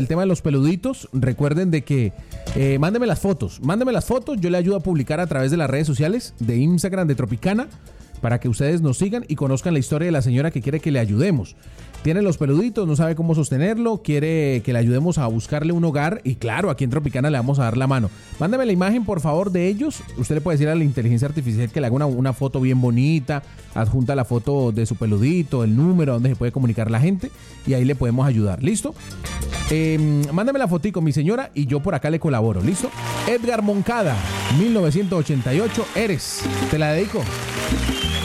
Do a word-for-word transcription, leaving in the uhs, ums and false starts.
El tema de los peluditos, recuerden de que eh, mándeme las fotos, mándeme las fotos, yo le ayudo a publicar a través de las redes sociales de Instagram de Tropicana para que ustedes nos sigan y conozcan la historia de la señora que quiere que le ayudemos. Tiene los peluditos, no sabe cómo sostenerlo, quiere que le ayudemos a buscarle un hogar y claro, aquí en Tropicana le vamos a dar la mano. Mándame la imagen, por favor, de ellos. Usted le puede decir a la inteligencia artificial que le haga una, una foto bien bonita, adjunta la foto de su peludito, el número donde se puede comunicar la gente y ahí le podemos ayudar. ¿Listo? Eh, mándame la fotico, mi señora, y yo por acá le colaboro. ¿Listo? Edgar Moncada, mil novecientos ochenta y ocho, Eres. Te la dedico.